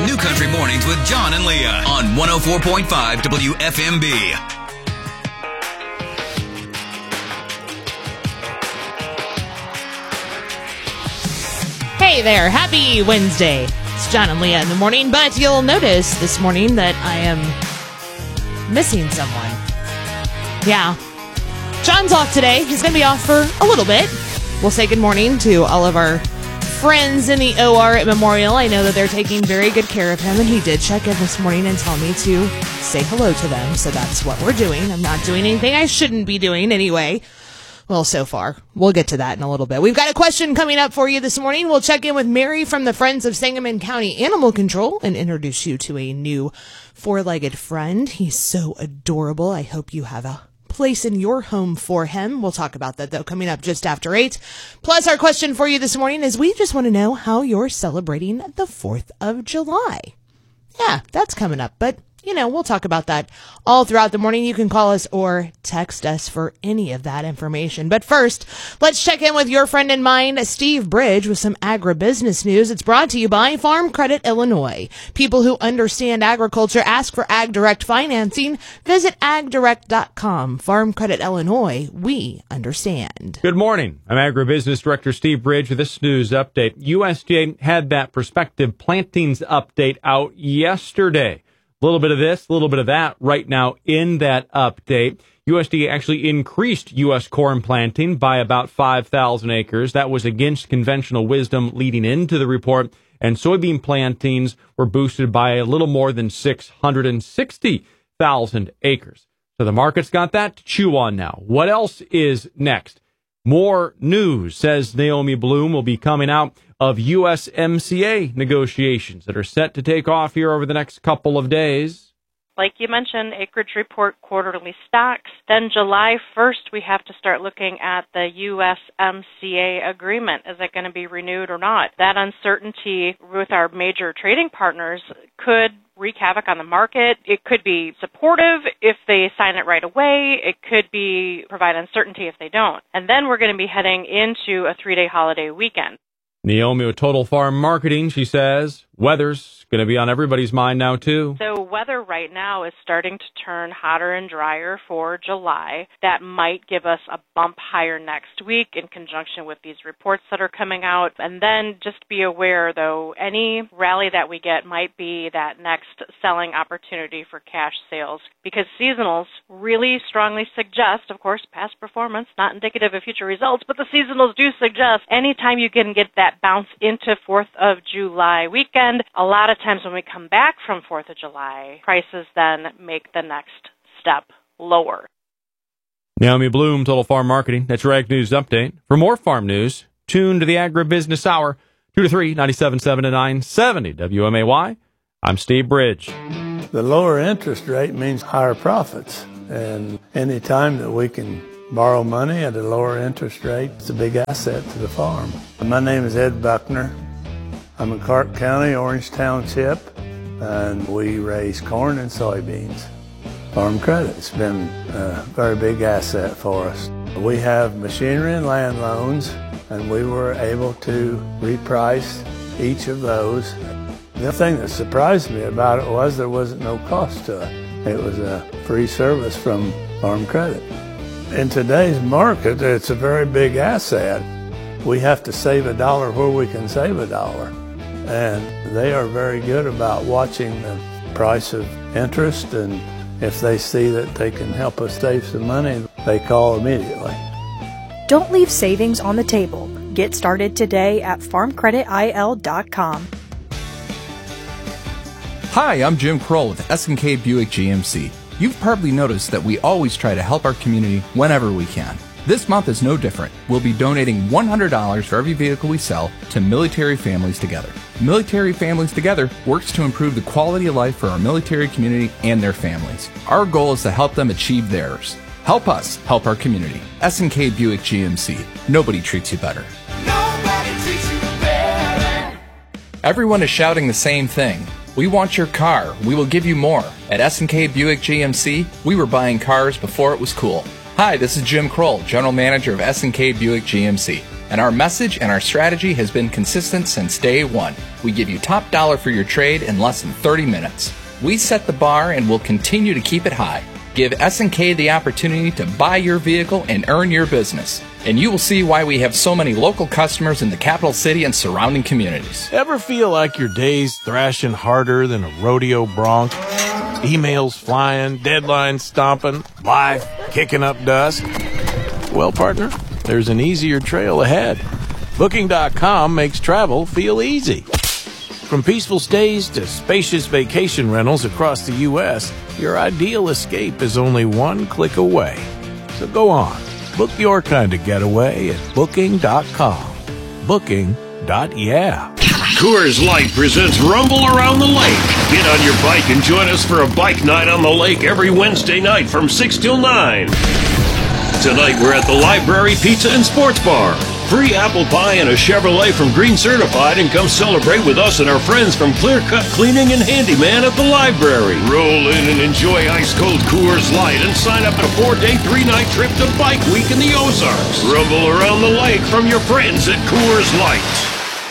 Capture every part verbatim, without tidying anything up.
New Country Mornings with John and Leah on one oh four point five W F M B. Hey there, happy Wednesday. It's John and Leah in the morning, but you'll notice this morning that I am missing someone. Yeah. John's off today. He's going to be off for a little bit. We'll say good morning to all of our friends in the O R at Memorial. I know that they're taking very good care of him, and he did check in this morning and tell me to say hello to them, so that's what we're doing. I'm not doing anything I shouldn't be doing anyway. Well, so far. We'll get to that in a little bit. We've got a question coming up for you this morning. We'll check in with Mary from the Friends of Sangamon County Animal Control and introduce you to a new four-legged friend. He's so adorable. I hope you have a place in your home for him. We'll talk about that, though, coming up just after eight. Plus, our question for you this morning is we just want to know how you're celebrating the fourth of July. Yeah, that's coming up, but you know, we'll talk about that all throughout the morning. You can call us or text us for any of that information. But first, let's check in with your friend and mine, Steve Bridge, with some agribusiness news. It's brought to you by Farm Credit Illinois. People who understand agriculture ask for Ag Direct financing. Visit ag direct dot com. Farm Credit Illinois, we understand. Good morning. I'm Agribusiness Director Steve Bridge with this news update. U S D A had that prospective plantings update out yesterday. A little bit of this, a little bit of that right now in that update. U S D A actually increased U S corn planting by about five thousand acres. That was against conventional wisdom leading into the report. And soybean plantings were boosted by a little more than six hundred sixty thousand acres. So the market's got that to chew on now. What else is next? More news, says Naomi Bloom, will be coming out of U S M C A negotiations that are set to take off here over the next couple of days. Like you mentioned, acreage report quarterly stocks. Then July first, we have to start looking at the U S M C A agreement. Is it going to be renewed or not? That uncertainty with our major trading partners could wreak havoc on the market. It could be supportive if they sign it right away. It could be provide uncertainty if they don't. And then we're going to be heading into a three-day holiday weekend. Naomi with Total Farm Marketing, she says, weather's going to be on everybody's mind now, too. So weather right now is starting to turn hotter and drier for July. That might give us a bump higher next week in conjunction with these reports that are coming out. And then just be aware, though, any rally that we get might be that next selling opportunity for cash sales, because seasonals really strongly suggest, of course, past performance, not indicative of future results, but the seasonals do suggest anytime you can get that bounce into fourth of July weekend, a lot of times when we come back from fourth of July, prices then make the next step lower. Naomi Bloom, Total Farm Marketing. That's your Ag News Update. For more farm news, tune to the Agribusiness Hour, two to three, ninety-seven point seven to nine seventy W M A Y. I'm Steve Bridge. The lower interest rate means higher profits. And any time that we can borrow money at a lower interest rate, it's a big asset to the farm. My name is Ed Buckner. I'm in Clark County, Orange Township, and we raise corn and soybeans. Farm Credit's been a very big asset for us. We have machinery and land loans, and we were able to reprice each of those. The thing that surprised me about it was there wasn't no cost to it. It was a free service from Farm Credit. In today's market, it's a very big asset. We have to save a dollar where we can save a dollar. And they are very good about watching the price of interest, and if they see that they can help us save some money, they call immediately. Don't leave savings on the table. Get started today at farm credit I L dot com. Hi, I'm Jim Kroll with S and K Buick G M C. You've probably noticed that we always try to help our community whenever we can. This month is no different. We'll be donating one hundred dollars for every vehicle we sell to Military Families Together. Military Families Together works to improve the quality of life for our military community and their families. Our goal is to help them achieve theirs. Help us help our community. S and K Buick G M C. Nobody treats you better. Nobody treats you better. Everyone is shouting the same thing. We want your car. We will give you more. At S and K Buick G M C, we were buying cars before it was cool. Hi, this is Jim Kroll, General Manager of S and K Buick G M C. And our message and our strategy has been consistent since day one. We give you top dollar for your trade in less than thirty minutes. We set the bar and will continue to keep it high. Give S and K the opportunity to buy your vehicle and earn your business. And you will see why we have so many local customers in the capital city and surrounding communities. Ever feel like your day's thrashing harder than a rodeo bronc? Emails flying, deadlines stomping, life kicking up dust? Well, partner, there's an easier trail ahead. Booking dot com makes travel feel easy. From peaceful stays to spacious vacation rentals across the U S, your ideal escape is only one click away. So go on, book your kind of getaway at Booking dot com. Booking. Yeah. Coors Light presents Rumble Around the Lake. Get on your bike and join us for a bike night on the lake every Wednesday night from six till nine. Tonight we're at the Library Pizza and Sports Bar. Free apple pie and a Chevrolet from Green Certified, and come celebrate with us and our friends from Clear Cut Cleaning and Handyman at the library. Roll in and enjoy ice-cold Coors Light and sign up at a four-day, three-night trip to Bike Week in the Ozarks. Rumble around the lake from your friends at Coors Light.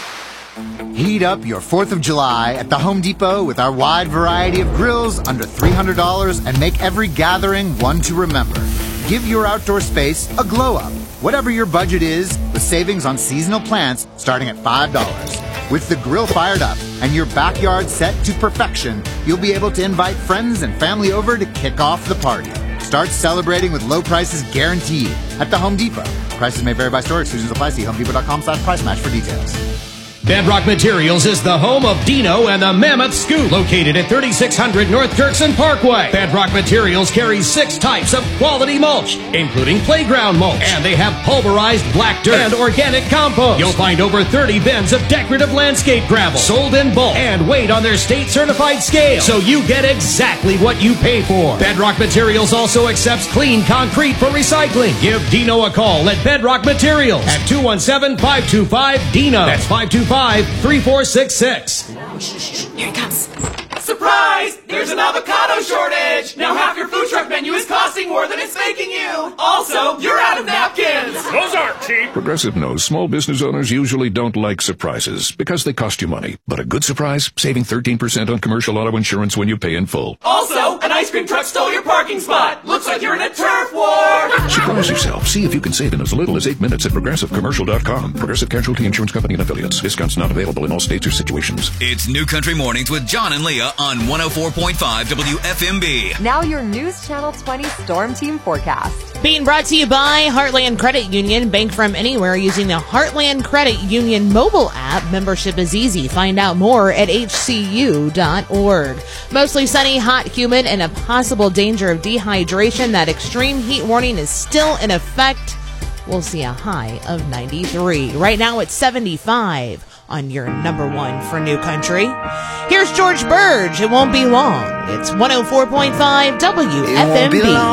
Heat up your fourth of July at the Home Depot with our wide variety of grills under three hundred dollars and make every gathering one to remember. Give your outdoor space a glow up. Whatever your budget is, with savings on seasonal plants starting at five dollars. With the grill fired up and your backyard set to perfection, you'll be able to invite friends and family over to kick off the party. Start celebrating with low prices guaranteed at the Home Depot. Prices may vary by store. Exclusions apply. See home depot dot com slash price match for details. Bedrock Materials is the home of Dino and the Mammoth Scoop, located at thirty-six hundred North Kirkson Parkway. Bedrock Materials carries six types of quality mulch, including playground mulch, and they have pulverized black dirt and organic compost. You'll find over thirty bins of decorative landscape gravel, sold in bulk and weighed on their state-certified scale, so you get exactly what you pay for. Bedrock Materials also accepts clean concrete for recycling. Give Dino a call at Bedrock Materials at two one seven, five two five, D I N O. That's five two five, three four six six. Here it comes. Surprise! There's an avocado shortage! Now half your food truck menu is costing more than it's making you! Also, you're out of napkins! Those aren't cheap! Progressive knows small business owners usually don't like surprises because they cost you money. But a good surprise? Saving thirteen percent on commercial auto insurance when you pay in full. Also, an ice cream truck stole your parking spot! Looks like you're in a turf war! Surprise yourself. See if you can save in as little as eight minutes at Progressive Commercial dot com. Progressive Casualty Insurance Company and Affiliates. Discounts not available in all states or situations. It's New Country Mornings with John and Leah on one oh four point five W F M B. Now your News Channel twenty Storm Team forecast. Being brought to you by Heartland Credit Union. Bank from anywhere using the Heartland Credit Union mobile app. Membership is easy. Find out more at H C U dot org. Mostly sunny, hot, humid, and a possible danger of dehydration. That extreme heat warning is still in effect. We'll see a high of ninety-three. Right now it's seventy-five on your number one for New Country. Here's George Burge. It won't be long. It's one oh four point five W F M B.